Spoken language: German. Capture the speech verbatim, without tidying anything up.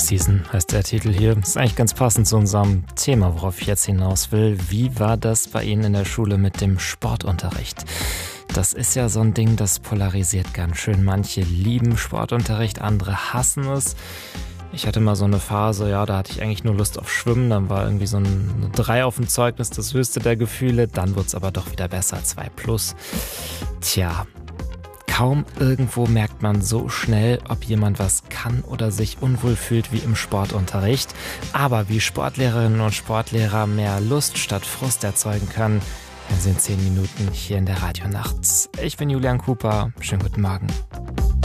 Season heißt der Titel hier. Ist eigentlich ganz passend zu unserem Thema, worauf ich jetzt hinaus will. Wie war das bei Ihnen in der Schule mit dem Sportunterricht? Das ist ja so ein Ding, das polarisiert ganz schön. Manche lieben Sportunterricht, andere hassen es. Ich hatte mal so eine Phase, ja, da hatte ich eigentlich nur Lust auf Schwimmen. Dann war irgendwie so ein drei auf dem Zeugnis das höchste der Gefühle. Dann wurde es aber doch wieder besser, zwei plus. Tja, kaum irgendwo merkt man so schnell, ob jemand was kann oder sich unwohl fühlt wie im Sportunterricht. Aber wie Sportlehrerinnen und Sportlehrer mehr Lust statt Frust erzeugen können, hören Sie in zehn Minuten hier in der Radionacht. Ich bin Julian Cooper. Schönen guten Morgen.